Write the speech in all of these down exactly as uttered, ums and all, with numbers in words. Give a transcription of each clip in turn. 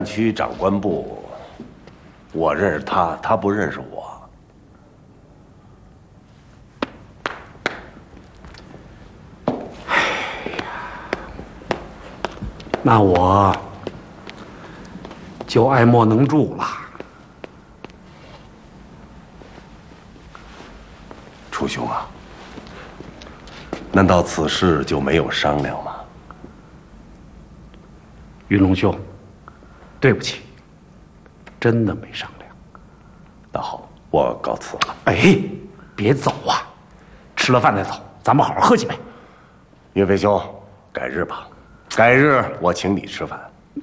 区长官部，我认识他，他不认识我。 哎呀，那我就爱莫能助了。 楚兄啊，难道此事就没有商量吗？ 云龙兄，对不起，真的没商量。 那好，我告辞了。 哎，别走啊，吃了饭再走，咱们好好喝几杯。 岳飞兄，改日吧，改日我请你吃饭。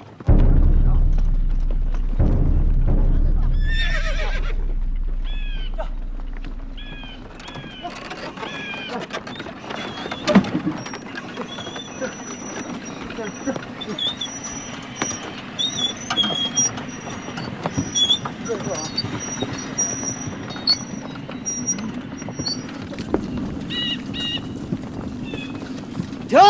停！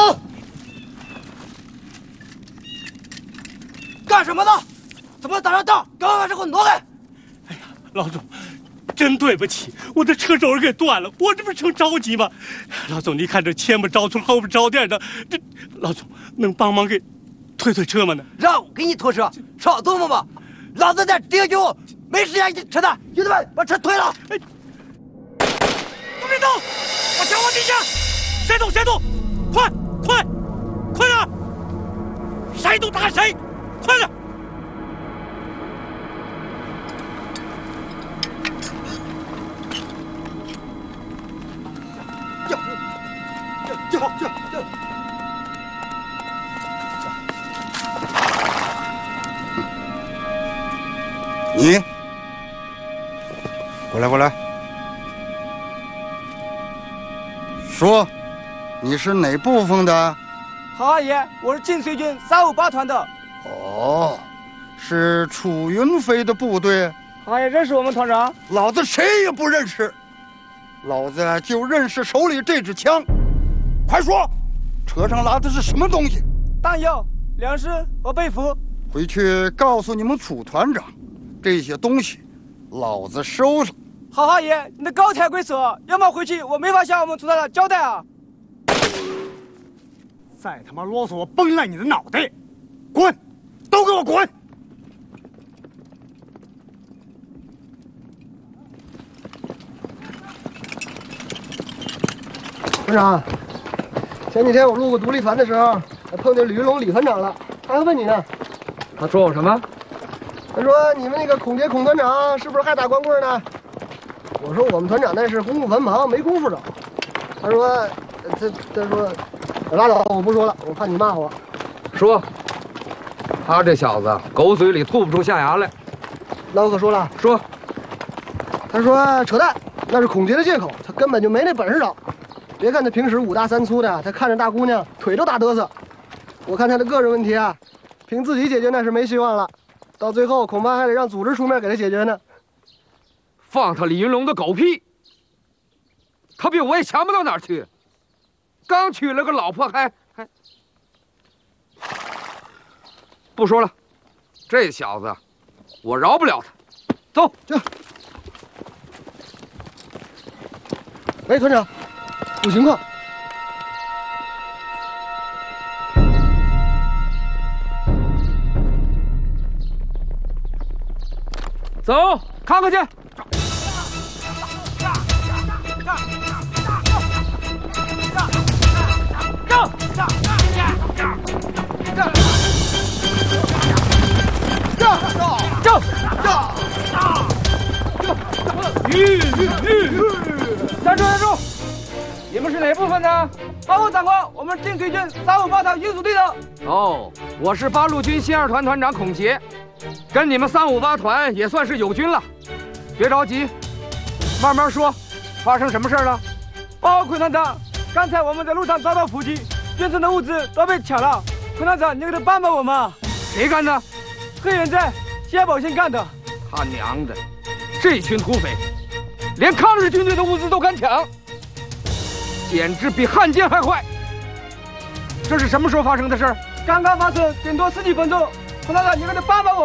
干什么呢？怎么打上道？赶快把这给我挪开！ 哎呀，老总，真对不起，我的车轴给断了，我这不是正着急吗？老总，你看这前面着村，后边着店的，这老总能帮忙给推推车吗呢？ 让我给你拖车，少琢磨吧！老子在敌军，没时间扯淡。兄弟们，把车推了！ 哎，都别动，把枪往地下！谁动谁动！快快快点！谁动打谁！快点！ 叫叫叫叫！ 你过来过来，说。你是哪部分的？ 好阿爷，我是晋绥军三五八团的。 哦，是楚云飞的部队。 好阿爷认识我们团长？ 老子谁也不认识，老子就认识手里这支枪。快说，车上拉的是什么东西？ 弹药、粮食和被服。 回去告诉你们楚团长，这些东西，老子收上。 好阿爷，你的高抬贵手，要么回去我没法向我们楚团长交代啊。 再他妈啰嗦，我崩烂你的脑袋！滚，都给我滚！ 团长，前几天我路过独立团的时候，碰见李云龙李团长了，他还问你呢。 他说我什么？ 他说你们那个孔杰孔团长是不是还打光棍呢？我说我们团长那是公务繁忙，没工夫找。他说，他他说。拉倒，我不说了，我怕你骂我。 说，他这小子狗嘴里吐不出象牙来。 那我可说了， 说， 他说扯淡，那是孔杰的借口，他根本就没那本事找。别看他平时五大三粗的，他看着大姑娘腿都大嘚瑟。我看他的个人问题啊，凭自己解决那是没希望了，到最后恐怕还得让组织出面给他解决呢。 放他李云龙的狗屁！他比我也强不到哪儿去。刚娶了个老婆还，还还不说了，这小子我饶不了他。走， 这。喂，团长，有情况。 走，看看去。站住！站住！你们是哪部分的？ 报告长官，我们晋绥军三五八团运输队的。 哦，我是八路军新二团团长孔杰，跟你们三五八团也算是友军了。别着急，慢慢说，发生什么事了？ 报告孔团长，刚才我们在路上遭到伏击，运送的物资都被抢了。孔团长，你给他帮帮我们。 谁干的？ 黑人在谢宝兴干的。 他娘的，这群土匪！连抗日军队的物资都敢抢，简直比汉奸还坏！这是什么时候发生的事？ 刚刚发生，顶多十几分钟。孔团长，你们得帮帮我。